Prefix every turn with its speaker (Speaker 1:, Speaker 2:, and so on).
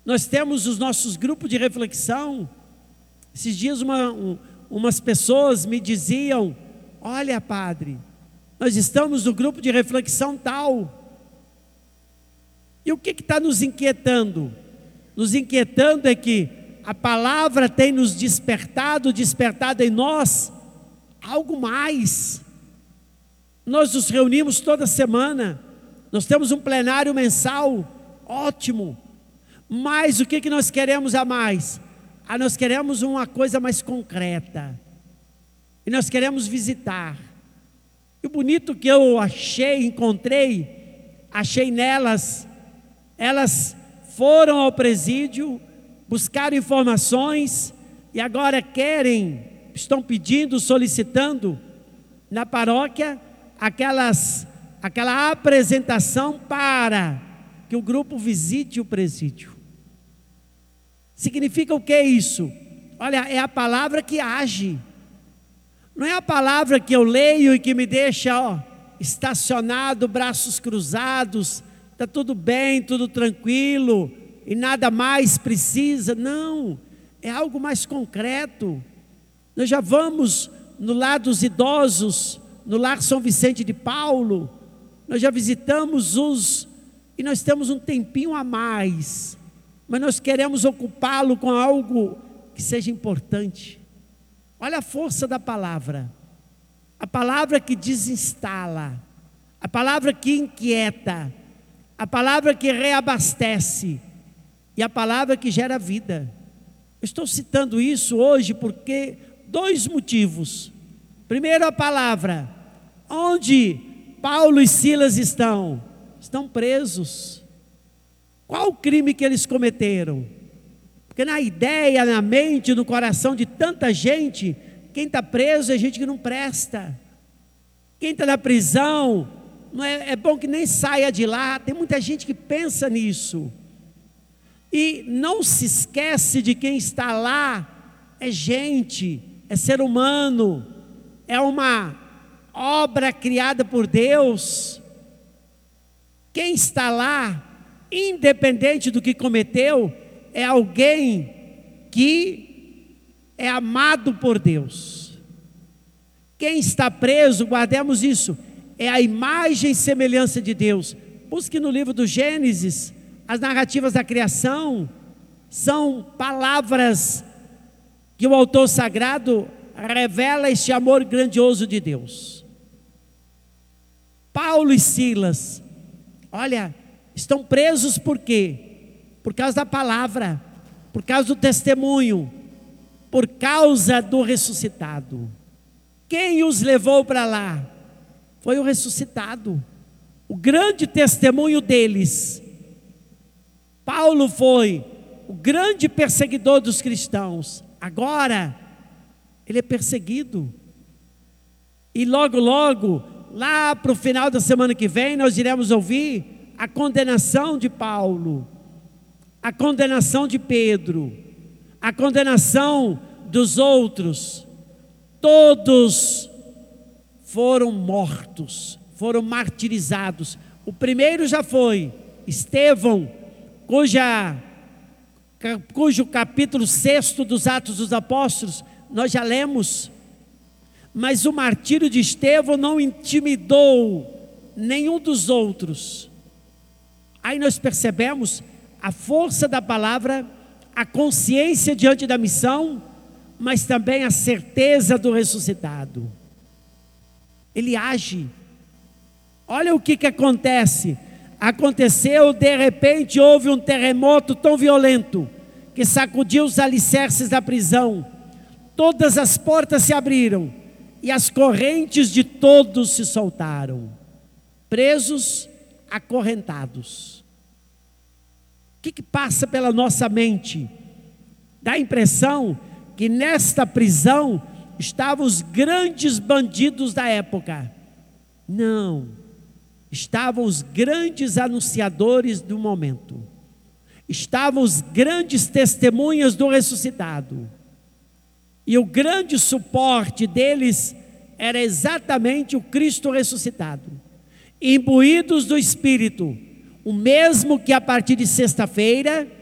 Speaker 1: Nós temos os nossos grupos de reflexão. Esses dias umas pessoas me diziam: olha, padre, nós estamos no grupo de reflexão tal. E o que está nos inquietando? Nos inquietando é que a palavra tem nos despertado em nós algo mais. Nós nos reunimos toda semana, nós temos um plenário mensal, ótimo. Mas o que nós queremos a mais? Nós queremos uma coisa mais concreta. E nós queremos visitar. E o bonito que eu achei nelas, elas foram ao presídio, buscaram informações e agora estão pedindo, solicitando na paróquia aquela apresentação para que o grupo visite o presídio. Significa o que isso? Olha, é a palavra que age. Não é a palavra que eu leio e que me deixa estacionado, braços cruzados, está tudo bem, tudo tranquilo e nada mais precisa. Não, é algo mais concreto. Nós já vamos no lar dos idosos, no lar São Vicente de Paulo, nós já visitamos e nós temos um tempinho a mais, mas nós queremos ocupá-lo com algo que seja importante. Olha a força da palavra, a palavra que desinstala, a palavra que inquieta, a palavra que reabastece e a palavra que gera vida. Eu estou citando isso hoje porque 2 motivos. Primeiro, a palavra. Onde Paulo e Silas estão? Estão presos. Qual o crime que eles cometeram? Porque na ideia, na mente, no coração de tanta gente, quem está preso é gente que não presta. Quem está na prisão, é bom que nem saia de lá. Tem muita gente que pensa nisso. E não se esquece de quem está lá, é gente, é ser humano, é uma obra criada por Deus. Quem está lá, independente do que cometeu, é alguém que é amado por Deus. Quem está preso, guardemos isso, é a imagem e semelhança de Deus. Busque no livro do Gênesis, as narrativas da criação são palavras que o autor sagrado revela este amor grandioso de Deus. Paulo e Silas, olha, estão presos por quê? Por causa da palavra, por causa do testemunho, por causa do ressuscitado. Quem os levou para lá? Foi o ressuscitado, o grande testemunho deles. Paulo foi o grande perseguidor dos cristãos, agora ele é perseguido. E logo, lá para o final da semana que vem, nós iremos ouvir a condenação de Paulo, a condenação de Pedro, a condenação dos outros. Todos foram mortos, foram martirizados. O primeiro já foi Estevão, cujo capítulo 6 dos Atos dos Apóstolos nós já lemos. Mas o martírio de Estevão não intimidou nenhum dos outros. Aí nós percebemos a força da palavra, a consciência diante da missão, mas também a certeza do ressuscitado. Ele age. Olha o que acontece. Aconteceu, de repente houve um terremoto tão violento que sacudiu os alicerces da prisão. Todas as portas se abriram e as correntes de todos se soltaram. Presos, acorrentados. O que passa pela nossa mente? Dá a impressão que nesta prisão estavam os grandes bandidos da época. Não, estavam os grandes anunciadores do momento. Estavam os grandes testemunhas do ressuscitado. E o grande suporte deles era exatamente o Cristo ressuscitado. Imbuídos do Espírito, o mesmo que a partir de sexta-feira